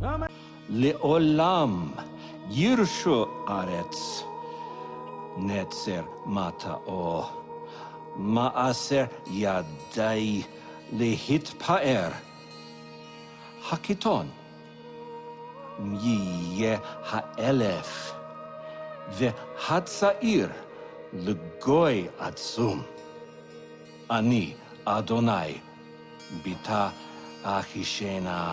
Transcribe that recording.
לעולם ירשו ארץ נצר מטעו, מעשר ידי להתפאר. הקיטון יהיה האלף, והצעיר לגוי עצום. אני, אדוני, ביתה אחישנה.